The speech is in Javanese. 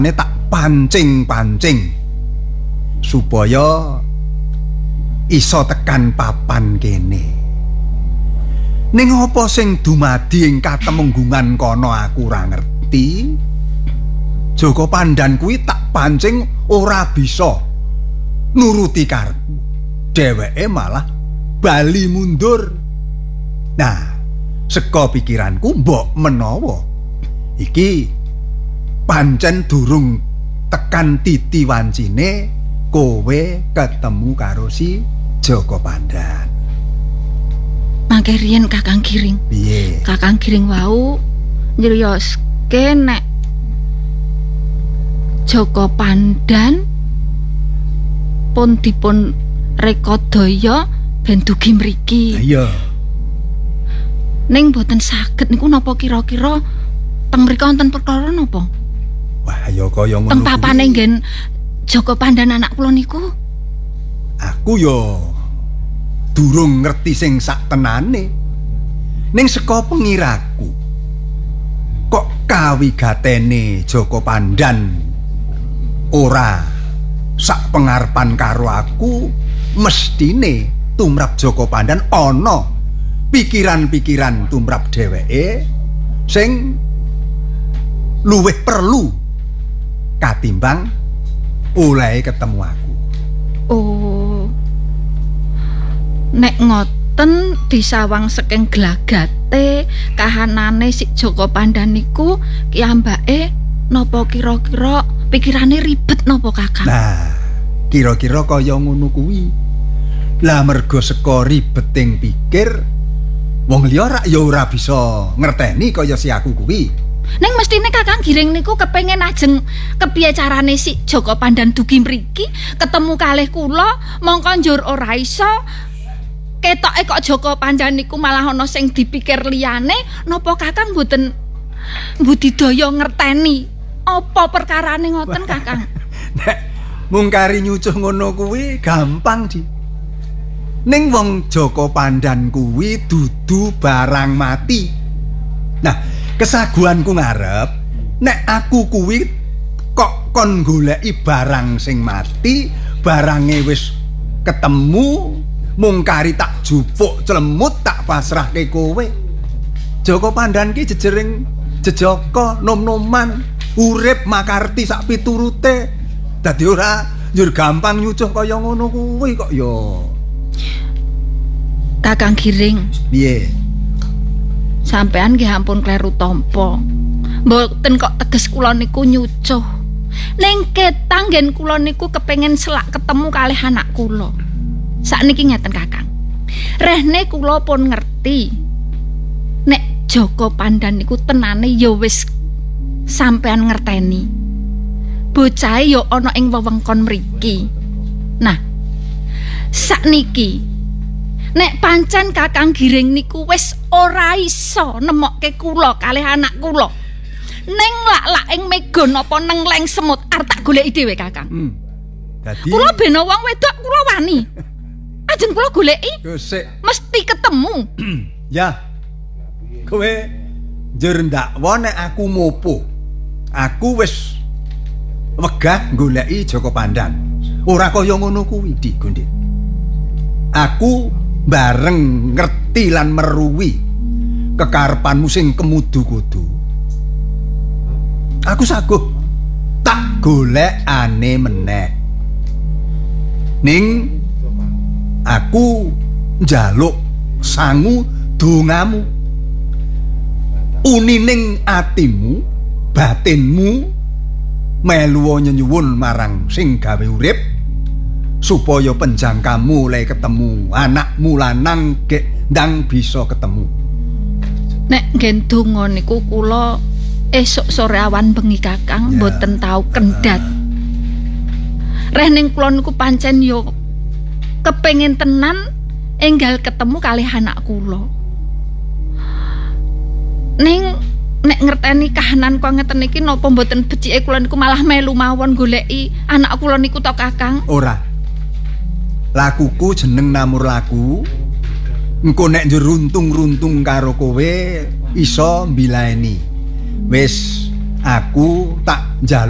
tak pancing-pancing supaya iso tekan papan kene. Ning apa sing dumadi ing katemunggungan kono aku ora ngerti. Joko Pandan kuwi tak pancing ora bisa nuruti karepku. Dheweke malah bali mundur. Nah, saka pikiranku mbok menawa iki pancen durung tekan titi wancine kowe ketemu karo si Joko Pandan. Mangke riyen Kakang Giring. Piye? Kakang Giring wau nyriyoske nek Joko Pandan pun dipun rekodaya ben dugi mriki. Iya. Ning boten saged niku napa kira-kira teng mriku wonten perkara napa? Wah, ya kaya ngono. Teng papane nggen Joko Pandan anak kula niku. Aku ya durung ngerti sing saktenane. Ning saka pengiraku kok kawigatene Joko Pandan ora sak pengarepan karo aku, mestine tumrap Joko Pandan ana pikiran-pikiran tumrap dheweke sing luwih perlu katimbang oleh ketemu aku. Oh. Nek ngoten disawang saking glagate kahanane si Joko Pandan niku kiyambake napa kira-kira pikirane ribet napa Kakang? Nah, kira-kira kaya ngono kuwi. Lah mergo saka ribeting pikir wong liya rak ya ora bisa ngerteni kaya si aku kuwi. Ning mestine Kakang Giring niku kepengin ajeng kepiye carane si Joko Pandan dugi mriki ketemu kalih kula mongko njur ora iso. Ketoke kok Joko Pandan niku malah ana sing dipikir liyane napa Kakang mboten budidaya ngerteni apa perkarane ngoten Kakang? Nek mungkari nyucuh ngono kuwi gampang di. Ning wong Joko Pandan kuwi dudu barang mati. Nah, kesaguanku ngarep nek aku kuwi kok kon goleki barang sing mati, barange wis ketemu, mungkari tak jupuk clemut tak pasrahke kowe. Joko Pandan ki jejering jejaka nom-noman, urip makarti sak piturute. Dadi ora njur gampang nyucuh kaya ngono kuwi kok ya. Kakang Giring. Piye? Sampean nggih ampun kleru tampa. Mboten kok teges kula niku nyucuh. Ning ketang nggen kula niku kepengin selak ketemu kalih anak kula. Sakniki ngeten Kakang. Rehne kula pun ngerti nek Joko Pandan niku tenane ya wis sampean ngerteni. Bocahe ya ana ing wewengkon mriki. Nah, sakniki nek pancen Kakang Giring niku wis ora iso nemokke kula kalih anak kula. Ning lak-laking mega napa nengleng semut arep tak goleki dhewe Kakang. Dadi kula ben wong wedok kula wani. Ajeng kula goleki mesti ketemu. Ya. Kowe njur ndakwa nek aku mopo. Aku wis wegah goleki Joko Pandan. Ora kaya ngono kuwi, Dik Gondit. Aku bareng ngerti lan meruwi kekarepanmu sing kemudu-kudu. Aku saguh tak golekane meneh. Ning aku njaluk sangu dongamu. Unining atimu, batinmu melu nyuwun marang sing gawe urip supaya penjangkamu oleh ketemu anakmu lanang gek ndang bisa ketemu. Nek nggen donga niku kula esuk sore awan bengi Kakang mboten tau kendhat. Reh ning kula niku pancen yo kepengin tenan enggal ketemu kalih anak kula. Ning nek ngerteni kahanan kok ngeten iki napa mboten becike kula niku malah melu mawon goleki anak kula niku to Kakang? Ora. Lakuku jeneng namur laku. Engko nek njur runtung-runtung karo kowe iso mbilaeni. Wis aku tak njaluk